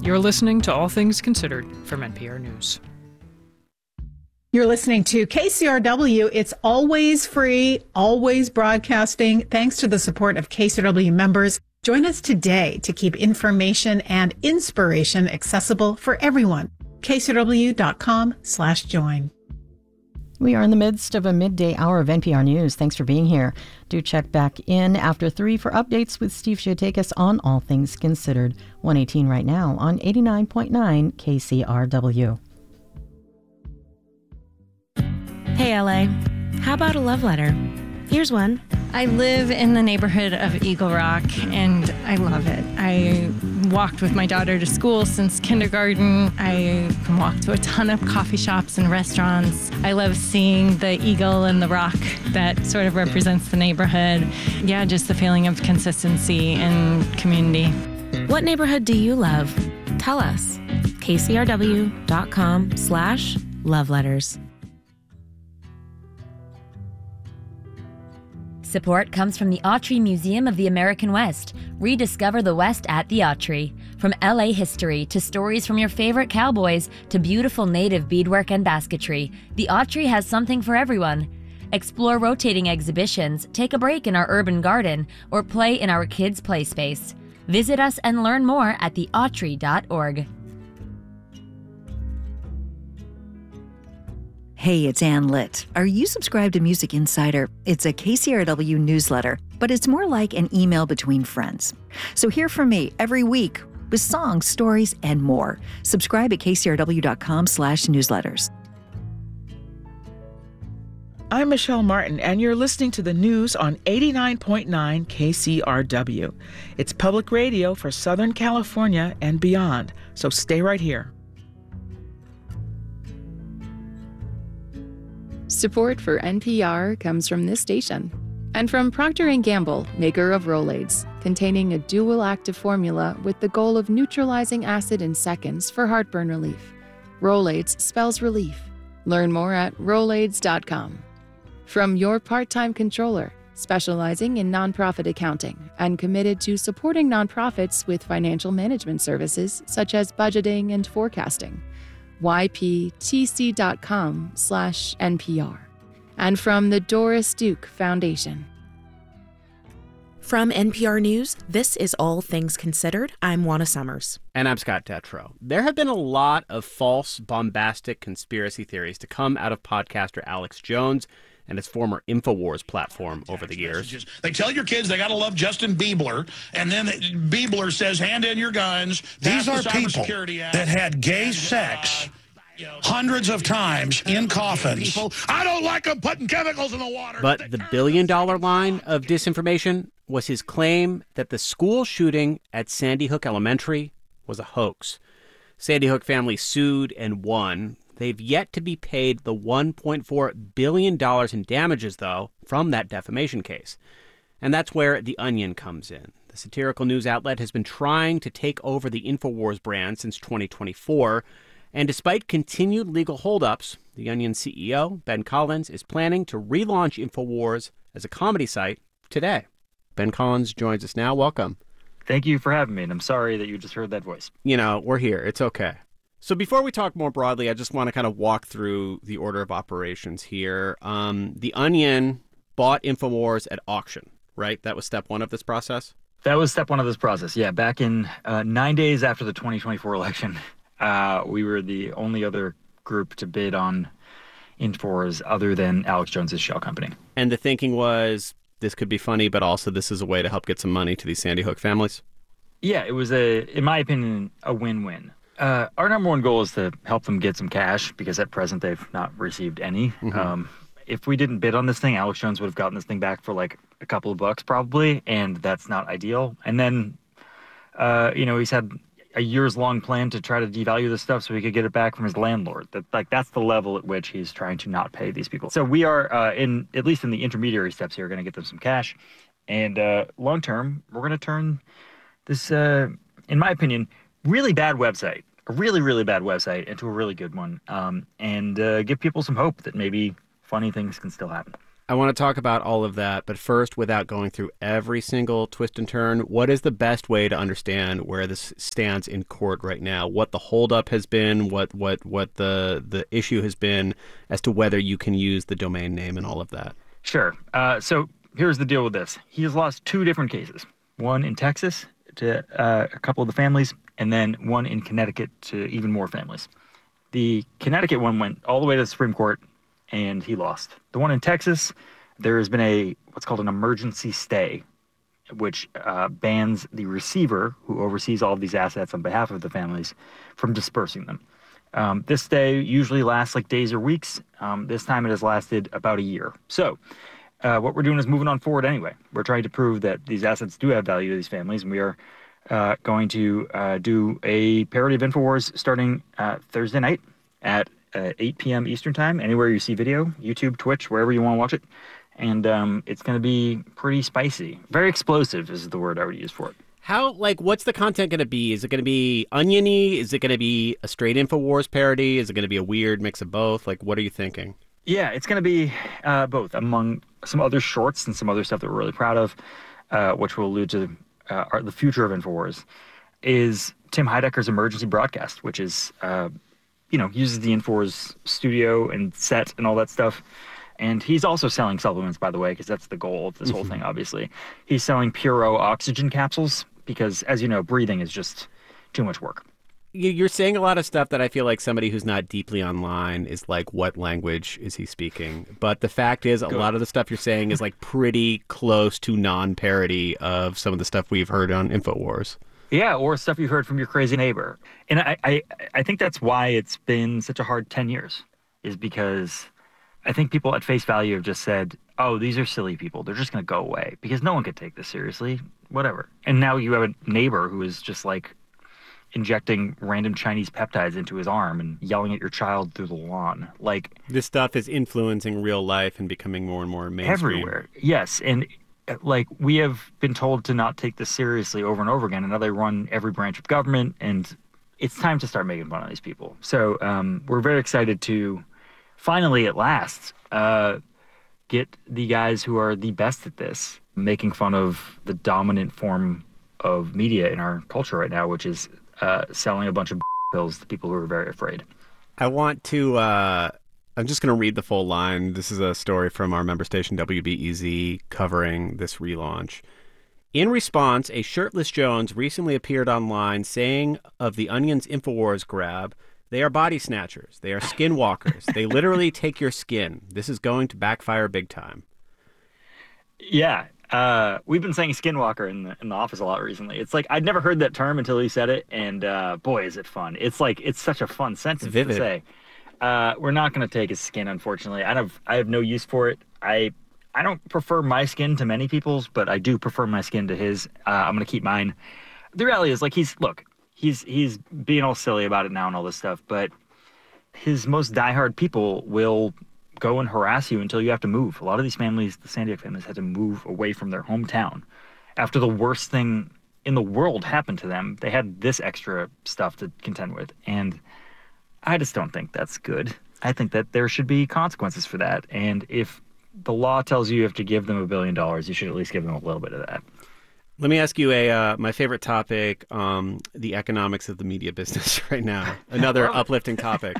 You're listening to All Things Considered from NPR News. You're listening to KCRW. It's always free, always broadcasting, thanks to the support of KCRW members. Join us today to keep information and inspiration accessible for everyone. KCRW.com/join. We are in the midst of a midday hour of NPR News. Thanks for being here. Do check back in after 3 for updates with Steve Shiotakis on All Things Considered. 118 right now on 89.9 KCRW. Hey, LA. How about a love letter? Here's one. I live in the neighborhood of Eagle Rock, and I love it. I walked with my daughter to school since kindergarten. I can walk to a ton of coffee shops and restaurants. I love seeing the eagle and the rock that sort of represents the neighborhood. Yeah, just the feeling of consistency and community. What neighborhood do you love? Tell us. KCRW.com/loveletters. Support comes from the Autry Museum of the American West. Rediscover the West at the Autry. From LA history to stories from your favorite cowboys to beautiful native beadwork and basketry, the Autry has something for everyone. Explore rotating exhibitions, take a break in our urban garden, or play in our kids' play space. Visit us and learn more at theautry.org. Hey, it's Ann Litt. Are you subscribed to Music Insider? It's a KCRW newsletter, but it's more like an email between friends. So hear from me every week with songs, stories, and more. Subscribe at kcrw.com/newsletters. I'm Michelle Martin, and you're listening to the news on 89.9 KCRW. It's public radio for Southern California and beyond, so stay right here. Support for NPR comes from this station and from Procter & Gamble, maker of Rolaids, containing a dual active formula with the goal of neutralizing acid in seconds for heartburn relief. Rolaids spells relief. Learn more at rolaids.com. From your part-time controller, specializing in nonprofit accounting and committed to supporting nonprofits with financial management services such as budgeting and forecasting. yptc.com/NPR. And from the Doris Duke Foundation. From NPR News, this is All Things Considered. I'm Juana Summers. And I'm Scott Detrow. There have been a lot of false, bombastic conspiracy theories to come out of podcaster Alex Jones and his former InfoWars platform over the years. They tell your kids they got to love Justin Bieber, and then Bieber says, hand in your guns. These are people that had gay sex hundreds of times in coffins. I don't like them putting chemicals in the water. But the billion-dollar line of disinformation was his claim that the school shooting at Sandy Hook Elementary was a hoax. Sandy Hook family sued and won. They've yet to be paid the $1.4 billion in damages, though, from that defamation case. And that's where The Onion comes in. The satirical news outlet has been trying to take over the InfoWars brand since 2024. And despite continued legal holdups, The Onion CEO, Ben Collins, is planning to relaunch InfoWars as a comedy site today. Ben Collins joins us now. Welcome. Thank you for having me, and I'm sorry that you just heard that voice. You know, we're here. It's okay. So before we talk more broadly, I just want to kind of walk through the order of operations here. The Onion bought InfoWars at auction, right? That was step one of this process? That was step one of this process, yeah. Back in 9 days after the 2024 election, we were the only other group to bid on InfoWars other than Alex Jones's shell company. And the thinking was this could be funny, but also this is a way to help get some money to these Sandy Hook families? Yeah, it was, in my opinion, a win-win. Our number one goal is to help them get some cash because at present they've not received any. Mm-hmm. If we didn't bid on this thing, Alex Jones would have gotten this thing back for like a couple of bucks probably, and that's not ideal. And then, he's had a years-long plan to try to devalue this stuff so he could get it back from his landlord. That's the level at which he's trying to not pay these people. So we are, at least in the intermediary steps here, going to get them some cash. And long-term, we're going to turn this, in my opinion, really bad website, a really, really bad website into a really good one, and give people some hope that maybe funny things can still happen. I want to talk about all of that, but first, without going through every single twist and turn, what is the best way to understand where this stands in court right now? What the holdup has been, what the issue has been as to whether you can use the domain name and all of that? Sure. So here's the deal with this. He has lost 2 different cases. One in Texas to a couple of the families, and then one in Connecticut to even more families. The Connecticut one went all the way to the Supreme Court, and he lost. The one in Texas, there has been what's called an emergency stay, which bans the receiver, who oversees all of these assets on behalf of the families, from dispersing them. This stay usually lasts like days or weeks. This time it has lasted about a year. So what we're doing is moving on forward anyway. We're trying to prove that these assets do have value to these families, and we are going to do a parody of InfoWars starting Thursday night at 8 p.m. Eastern time, anywhere you see video, YouTube, Twitch, wherever you want to watch it. And it's going to be pretty spicy. Very explosive is the word I would use for it. What's the content going to be? Is it going to be oniony? Is it going to be a straight InfoWars parody? Is it going to be a weird mix of both? What are you thinking? Yeah, it's going to be both, among some other shorts and some other stuff that we're really proud of, which will allude to the future of InfoWars, is Tim Heidecker's emergency broadcast, which is... uses the InfoWars studio and set and all that stuff. And he's also selling supplements, by the way, because that's the goal of this whole thing, obviously. He's selling Puro oxygen capsules because, as you know, breathing is just too much work. You're saying a lot of stuff that I feel like somebody who's not deeply online is like, what language is he speaking? But the fact is, a lot of the stuff you're saying is like pretty close to non-parody of some of the stuff we've heard on InfoWars. Yeah, or stuff you heard from your crazy neighbor. And I think that's why it's been such a hard 10 years, is because I think people at face value have just said, oh, these are silly people. They're just going to go away because no one could take this seriously, whatever. And now you have a neighbor who is just like injecting random Chinese peptides into his arm and yelling at your child through the lawn. This stuff is influencing real life and becoming more and more mainstream. Everywhere, yes. And we have been told to not take this seriously over and over again, and now they run every branch of government, and it's time to start making fun of these people. So we're very excited to finally, at last, get the guys who are the best at this, making fun of the dominant form of media in our culture right now, which is selling a bunch of pills to people who are very afraid. I want to... I'm just going to read the full line. This is a story from our member station WBEZ covering this relaunch. In response, a shirtless Jones recently appeared online saying of the Onion's InfoWars grab, they are body snatchers. They are skinwalkers. They literally take your skin. This is going to backfire big time. Yeah. We've been saying skinwalker in the office a lot recently. It's like, I'd never heard that term until he said it. And boy, is it fun. It's such a fun sentence to say. We're not going to take his skin, unfortunately. I have no use for it. I don't prefer my skin to many people's, but I do prefer my skin to his. I'm going to keep mine. The reality is, he's being all silly about it now and all this stuff, but his most diehard people will go and harass you until you have to move. A lot of these families, the Sandy Hook families, had to move away from their hometown after the worst thing in the world happened to them. They had this extra stuff to contend with, and I just don't think that's good. I think that there should be consequences for that. And if the law tells you have to give them $1 billion, you should at least give them a little bit of that. Let me ask you my favorite topic, the economics of the media business right now. Another uplifting topic,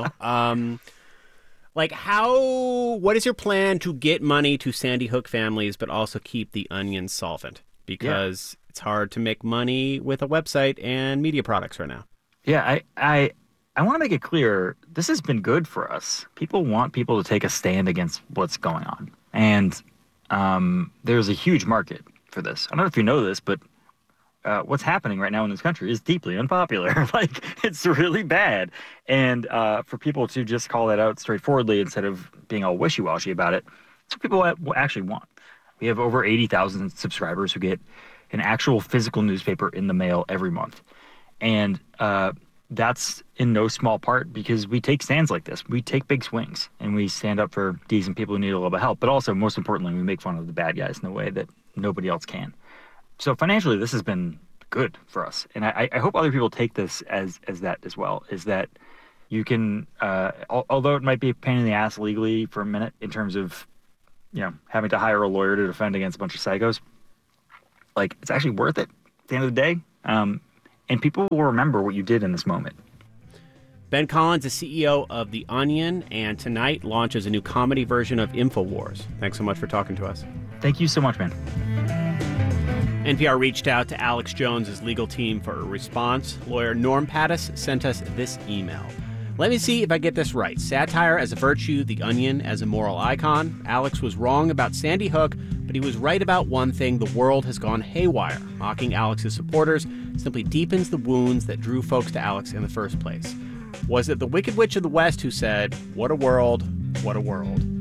what is your plan to get money to Sandy Hook families, but also keep the Onion solvent? Because it's hard to make money with a website and media products right now. Yeah, I want to make it clear, this has been good for us. People want people to take a stand against what's going on. And there's a huge market for this. I don't know if you know this, but what's happening right now in this country is deeply unpopular. It's really bad. And for people to just call that out straightforwardly instead of being all wishy-washy about it, that's what people actually want. We have over 80,000 subscribers who get an actual physical newspaper in the mail every month. And that's in no small part because we take stands like this. We take big swings, and we stand up for decent people who need a little bit of help. But also, most importantly, we make fun of the bad guys in a way that nobody else can. So financially, this has been good for us. And I hope other people take this as that as well, is that you can, although it might be a pain in the ass legally for a minute in terms of having to hire a lawyer to defend against a bunch of psychos. Like, it's actually worth it at the end of the day. And people will remember what you did in this moment. Ben Collins is CEO of The Onion, and tonight launches a new comedy version of InfoWars. Thanks so much for talking to us. Thank you so much, man. NPR reached out to Alex Jones' legal team for a response. Lawyer Norm Pattis sent us this email. Let me see if I get this right. Satire as a virtue, The Onion as a moral icon. Alex was wrong about Sandy Hook, but he was right about one thing: the world has gone haywire. Mocking Alex's supporters simply deepens the wounds that drew folks to Alex in the first place. Was it the Wicked Witch of the West who said, "What a world, what a world"?